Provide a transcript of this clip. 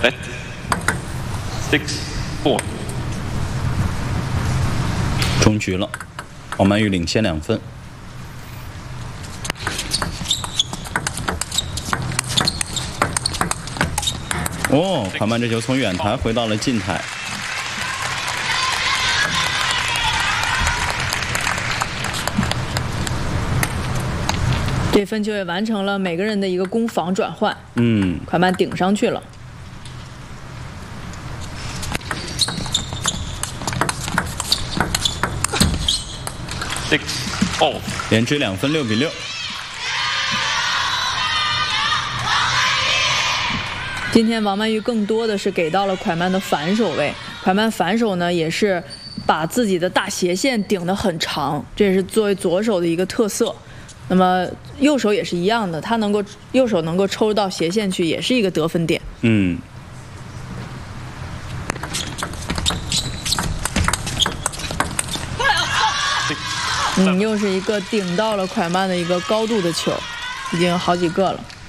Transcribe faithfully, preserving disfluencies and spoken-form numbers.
Let six four。 终局了，王曼玉领先两分。哦，款曼这球从远台回到了近台。 这分球也完成了每个人的一个攻防转换。 嗯， 款曼顶上去了。 Six all， 连追两分，六比六。 今天王曼玉更多的是给到了款曼的反手位，款曼反手呢也是把自己的大斜线顶得很长，这也是作为左手的一个特色。那么右手也是一样的，他能够右手能够抽到斜线去，也是一个得分点。 嗯。 嗯，又是一个顶到了款曼的一个高度的球，已经有好几个了。